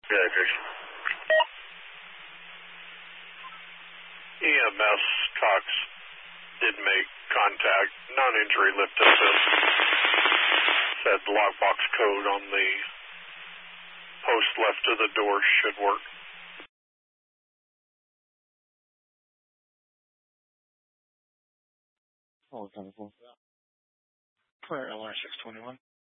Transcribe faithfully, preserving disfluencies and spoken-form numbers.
Yeah, Chris. E M S Cox did make contact, non-injury lift assist. Said the lockbox code on the post left of the door should work. Oh, ten four. Clear L R six twenty-one.